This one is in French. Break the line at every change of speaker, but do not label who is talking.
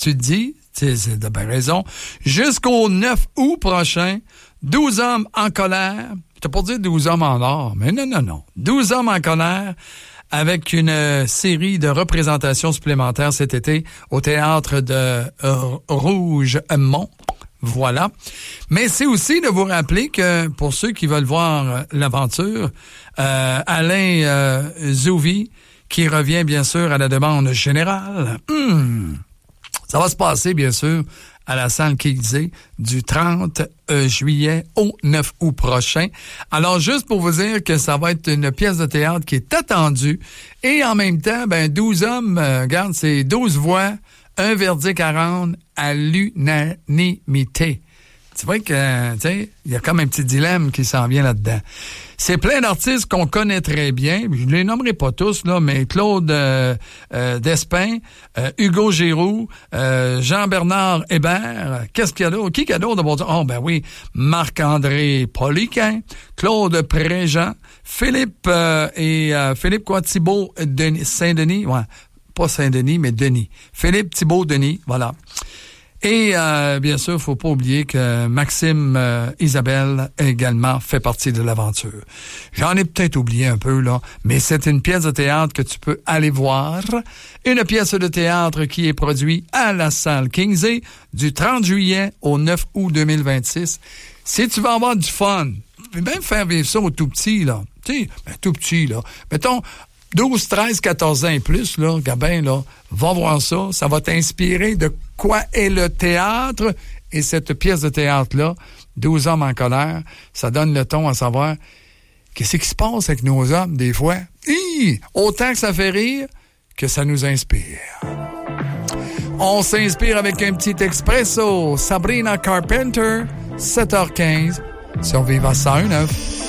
tu te dis, c'est de bien raison, jusqu'au 9 août prochain, 12 hommes en colère. Je t'ai pas dit 12 hommes en or, mais non. 12 hommes en colère avec une série de représentations supplémentaires cet été au théâtre de Rougemont. Voilà. Mais c'est aussi de vous rappeler que pour ceux qui veulent voir l'aventure, Alain Zouvi, qui revient bien sûr à la demande générale, ça va se passer bien sûr à la salle Quilzé du 30 juillet au 9 août prochain. Alors, juste pour vous dire que ça va être une pièce de théâtre qui est attendue et en même temps, 12 hommes, regarde, c'est 12 voix, un verdict à rendre à l'unanimité. C'est vrai que, tu sais, il y a comme un petit dilemme qui s'en vient là-dedans. C'est plein d'artistes qu'on connaît très bien. Je ne les nommerai pas tous, là, mais Claude Despins, Hugo Giroux, Jean-Bernard Hébert. Qu'est-ce qu'il y a d'autre? Qui a d'autre de bon dire? Oh, ben oui, Marc-André Poliquin, Claude Préjean, Philippe Thibault Saint-Denis. Ouais, pas Saint-Denis, mais Denis. Philippe Thibault Denis, voilà. Et bien sûr, faut pas oublier que Maxime Isabelle également fait partie de l'aventure. J'en ai peut-être oublié un peu, là, mais c'est une pièce de théâtre que tu peux aller voir. Une pièce de théâtre qui est produite à la salle Kingsley du 30 juillet au 9 août 2026. Si tu veux avoir du fun, tu peux même faire vivre ça au tout petit, là. Tu sais, tout petit, là. Mettons, 12, 13, 14 ans et plus, là, Gabin, là, va voir ça. Ça va t'inspirer de quoi est le théâtre. Et cette pièce de théâtre-là, 12 hommes en colère, ça donne le ton à savoir qu'est-ce qui se passe avec nos hommes, des fois. Autant que ça fait rire que ça nous inspire. On s'inspire avec un petit expresso. Sabrina Carpenter, 7h15, sur Viva 101.9.